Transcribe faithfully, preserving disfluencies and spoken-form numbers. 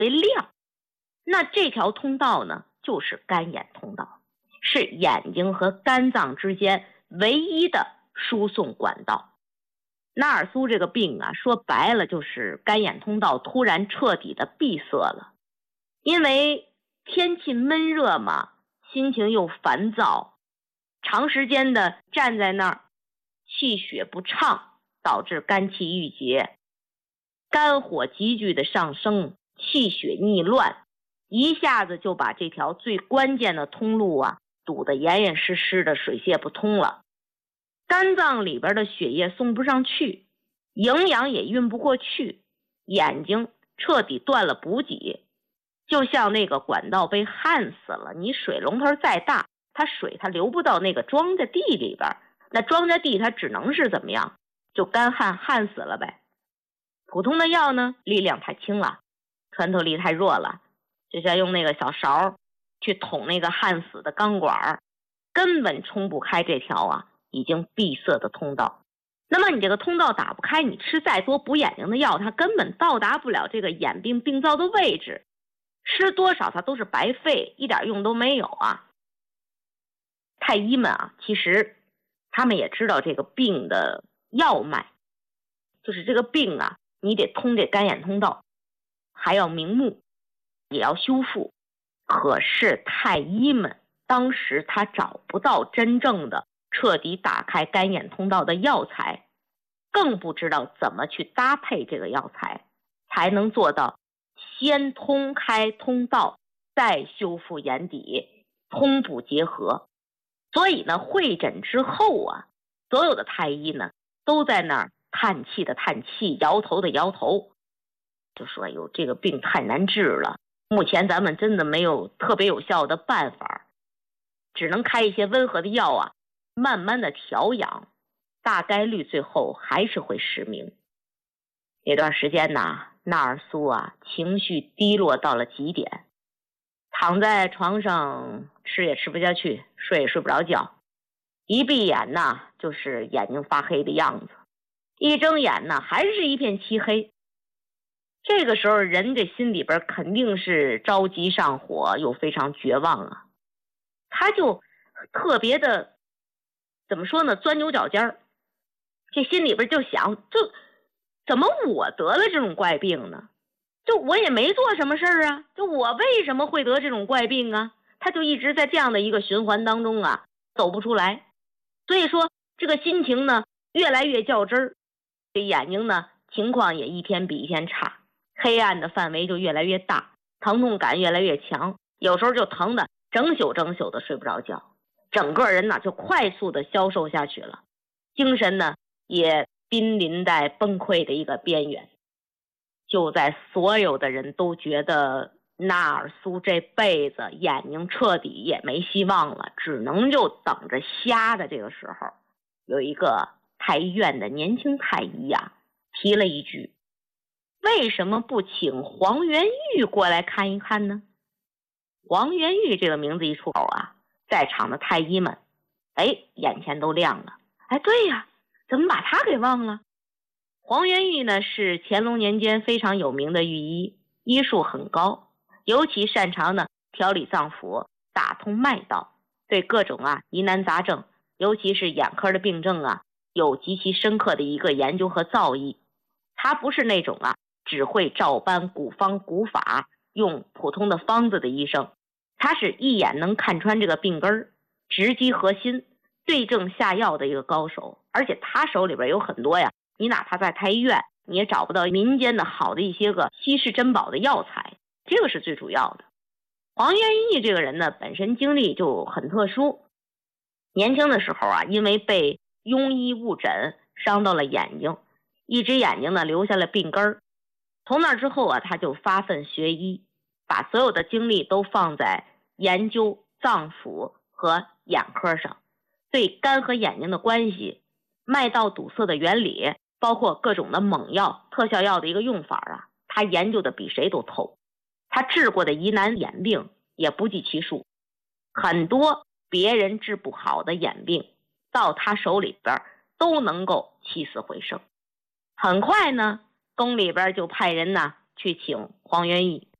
为亮。那这条通道呢，就是肝眼通道，是眼睛和肝脏之间唯一的输送管道。纳尔苏这个病啊，说白了就是肝眼通道突然彻底的闭塞了。因为天气闷热嘛，心情又烦躁，长时间的站在那儿，气血不畅，导致肝气郁结，肝火急剧的上升，气血逆乱，一下子就把这条最关键的通路啊堵得严严实实的，水泄不通了。肝脏里边的血液送不上去，营养也运不过去，眼睛彻底断了补给，就像那个管道被焊死了，你水龙头再大，它水它流不到那个庄稼地里边，那庄稼地它只能是怎么样，就干旱旱死了呗。普通的药呢，力量太轻了，穿透力太弱了，就像用那个小勺去捅那个焊死的钢管，根本冲不开这条啊已经闭塞的通道。那么你这个通道打不开，你吃再多补眼睛的药，它根本到达不了这个眼病病灶的位置，吃多少它都是白费，一点用都没有啊。太医们啊，其实他们也知道这个病的要脉，就是这个病啊，你得通这肝眼通道，还要明目，也要修复。可是太医们当时他找不到真正的彻底打开肝眼通道的药材，更不知道怎么去搭配这个药材，才能做到先通开通道，再修复眼底，通补结合。所以呢，会诊之后啊，所有的太医呢都在那儿叹气的叹气，摇头的摇头，就说哟，这个病太难治了，目前咱们真的没有特别有效的办法，只能开一些温和的药啊，慢慢的调养，大概率最后还是会失明。那段时间呢，纳尔苏啊情绪低落到了极点，躺在床上吃也吃不下去，睡也睡不着觉，一闭眼呢就是眼睛发黑的样子，一睁眼呢还是一片漆黑。这个时候人这心里边肯定是着急上火，又非常绝望啊，他就特别的怎么说呢，钻牛角尖儿，这心里边就想，就怎么我得了这种怪病呢？就我也没做什么事儿啊，就我为什么会得这种怪病啊？他就一直在这样的一个循环当中啊，走不出来。所以说这个心情呢越来越较真儿，这眼睛呢情况也一天比一天差，黑暗的范围就越来越大，疼痛感越来越强，有时候就疼的整宿整宿的睡不着觉，整个人呢就快速的消瘦下去了，精神呢也濒临在崩溃的一个边缘。就在所有的人都觉得纳尔苏这辈子眼睛彻底也没希望了，只能就等着瞎的这个时候，有一个太医院的年轻太医呀、啊、提了一句，为什么不请黄元玉过来看一看呢？黄元玉这个名字一出口啊，在场的太医们哎眼前都亮了，哎对呀，怎么把他给忘了？黄元玉呢是乾隆年间非常有名的御医，医术很高，尤其擅长呢调理脏腑，打通脉道，对各种啊疑难杂症，尤其是眼科的病症啊，有极其深刻的一个研究和造诣。他不是那种啊只会照搬古方古法，用普通的方子的医生，他是一眼能看穿这个病根，直击核心，对症下药的一个高手。而且他手里边有很多呀，你哪怕在太医院你也找不到民间的好的一些个稀世珍宝的药材，这个是最主要的。黄元义这个人呢本身经历就很特殊，年轻的时候啊，因为被庸医误诊伤到了眼睛，一只眼睛呢留下了病根，从那之后啊，他就发奋学医，把所有的精力都放在研究脏腑和眼科上，对肝和眼睛的关系，脉道堵塞的原理，包括各种的猛药特效药的一个用法啊，他研究的比谁都透。他治过的疑难眼病也不计其数，很多别人治不好的眼病到他手里边都能够起死回生。很快呢，宫里边就派人呢去请黄元义。